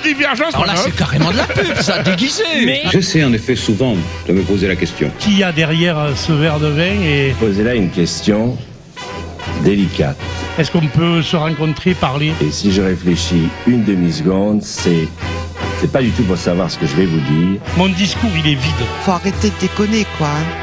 divergence. Alors là, c'est carrément de la pub, ça, déguisé. Mais J'essaie en effet souvent de me poser la question. qui y a derrière ce verre de vin et Posez là une question délicate. est-ce qu'on peut se rencontrer, parler? Et si je réfléchis une demi-seconde, c'est pas du tout pour savoir ce que je vais vous dire. Mon discours, il est vide. Faut arrêter de déconner, quoi.